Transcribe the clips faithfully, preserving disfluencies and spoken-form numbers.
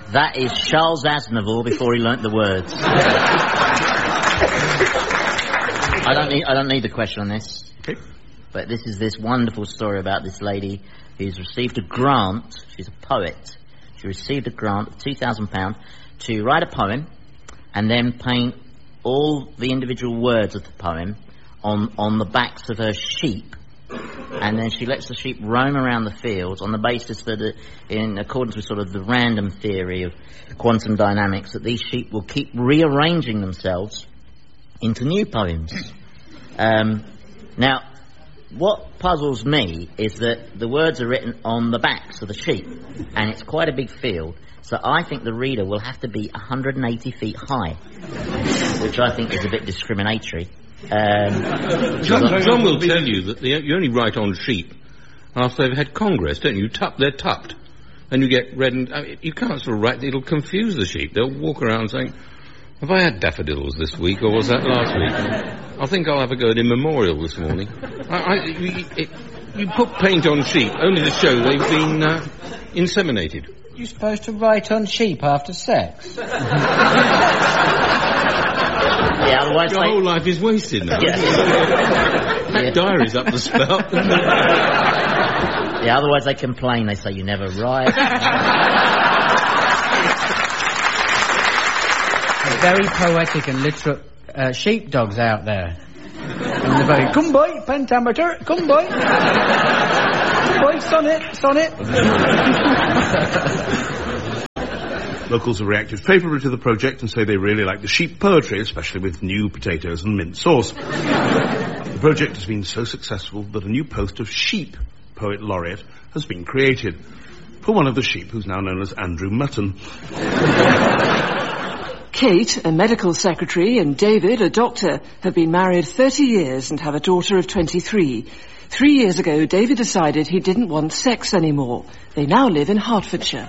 That is Charles Aznavour before he learnt the words. I don't need I don't need the question on this. Okay. But this is this wonderful story about this lady who's received a grant. She's a poet. She received a grant of two thousand pounds to write a poem and then paint all the individual words of the poem on, on the backs of her sheep. And then she lets the sheep roam around the fields on the basis that, it, in accordance with sort of the random theory of quantum dynamics, that these sheep will keep rearranging themselves into new poems. Um, now, what puzzles me is that the words are written on the backs of the sheep, and it's quite a big field, so I think the reader will have to be one hundred eighty feet high, which I think is a bit discriminatory. Um, John, John will tell you that the, you only write on sheep after they've had Congress, don't you? You tup, they're tupped, and you get red and... I mean, you can't sort of write... It'll confuse the sheep. They'll walk around saying, have I had daffodils this week, or was that last week? I think I'll have a go at immemorial this morning. I, I, you, it, you put paint on sheep only to show they've been uh, inseminated. You're supposed to write on sheep after sex? Yeah, otherwise Your they... whole life is wasted now. Yeah. That Yeah. diary's up the spout. Yeah, otherwise they complain. They say you never write. Very poetic and literate uh, sheepdogs out there. And they're very, come boy, pentameter, come boy. Come boy, sonnet, sonnet. Locals have reacted favourably to the project and say they really like the sheep poetry, especially with new potatoes and mint sauce. The project has been so successful that a new post of sheep poet laureate has been created for one of the sheep, who's now known as Andrew Mutton. Kate, a medical secretary, and David, a doctor, have been married thirty years and have a daughter of twenty-three. Three years ago, David decided he didn't want sex anymore. They now live in Hertfordshire.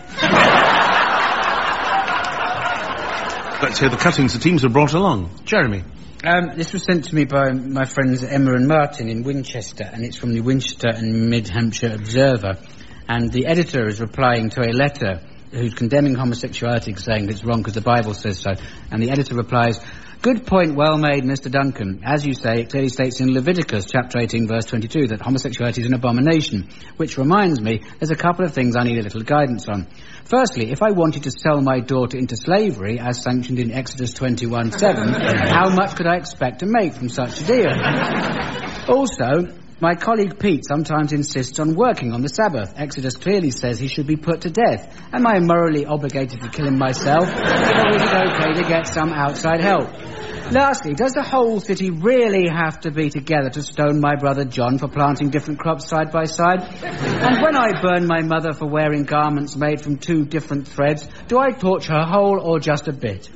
Let's hear the cuttings the teams have brought along. Jeremy. Um, this was sent to me by my friends Emma and Martin in Winchester, and it's from the Winchester and Mid-Hampshire Observer. And the editor is replying to a letter who's condemning homosexuality, saying that it's wrong because the Bible says so. And the editor replies, good point, well made, Mister Duncan. As you say, it clearly states in Leviticus, chapter eighteen, verse twenty-two, that homosexuality is an abomination. Which reminds me, there's a couple of things I need a little guidance on. Firstly, if I wanted to sell my daughter into slavery, as sanctioned in Exodus twenty-one seven, how much could I expect to make from such a deal? Also, my colleague Pete sometimes insists on working on the Sabbath. Exodus clearly says he should be put to death. Am I morally obligated to kill him myself, or is it okay to get some outside help? Lastly, does the whole city really have to be together to stone my brother John for planting different crops side by side? And when I burn my mother for wearing garments made from two different threads, do I torture her whole or just a bit?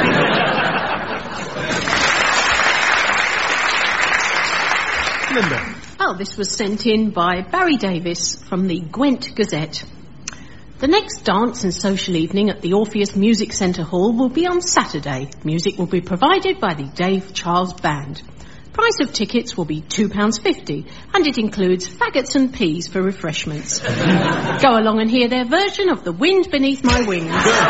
Linda. Oh, this was sent in by Barry Davis from the Gwent Gazette. The next dance and social evening at the Orpheus Music Centre Hall will be on Saturday. Music will be provided by the Dave Charles Band. Price of tickets will be two pounds fifty, and it includes faggots and peas for refreshments. Go along and hear their version of The Wind Beneath My Wings.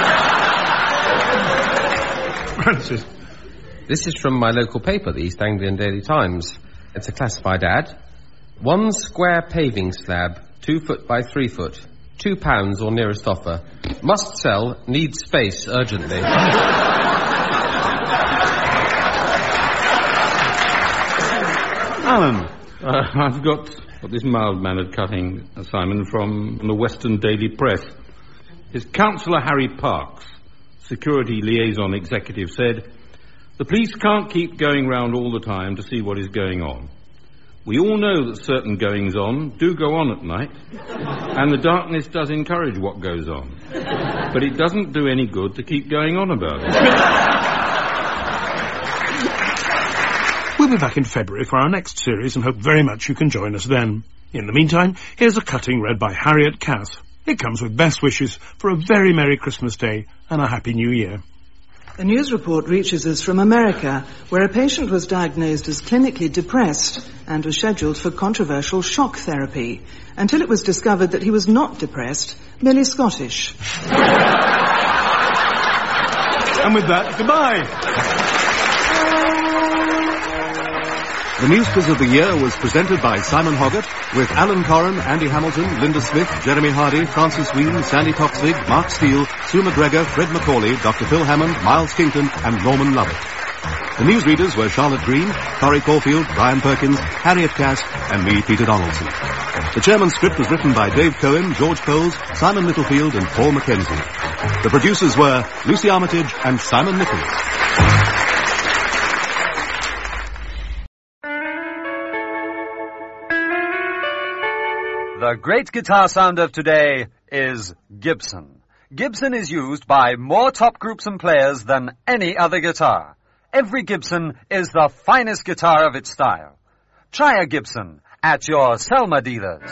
Francis. This is from my local paper, the East Anglian Daily Times. It's a classified ad. One square paving slab, two foot by three foot. Two pounds or nearest offer. Must sell, needs space urgently. Alan. Uh, I've got, got this mild-mannered cutting, uh, Simon, from the Western Daily Press. His Councillor Harry Parks, Security Liaison Executive, said, the police can't keep going round all the time to see what is going on. We all know that certain goings-on do go on at night, and the darkness does encourage what goes on. But it doesn't do any good to keep going on about it. We'll be back in February for our next series and hope very much you can join us then. In the meantime, here's a cutting read by Harriet Cass. It comes with best wishes for a very Merry Christmas Day and a Happy New Year. A news report reaches us from America, where a patient was diagnosed as clinically depressed and was scheduled for controversial shock therapy, until it was discovered that he was not depressed, merely Scottish. And with that, goodbye. The News Quiz of the Year was presented by Simon Hoggart with Alan Corran, Andy Hamilton, Linda Smith, Jeremy Hardy, Francis Wheen, Sandy Toksvig, Mark Steele, Sue McGregor, Fred Macaulay, Doctor Phil Hammond, Miles Kington and Norman Lovett. The newsreaders were Charlotte Green, Corrie Caulfield, Brian Perkins, Harriet Cass and me, Peter Donaldson. The chairman's script was written by Dave Cohen, George Coles, Simon Littlefield and Paul Mackenzie. The producers were Lucy Armitage and Simon Nichols. The great guitar sound of today is Gibson. Gibson is used by more top groups and players than any other guitar. Every Gibson is the finest guitar of its style. Try a Gibson at your Selma dealers.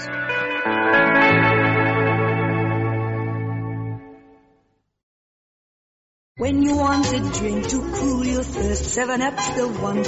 When you want a drink to cool your thirst, seven up's the one.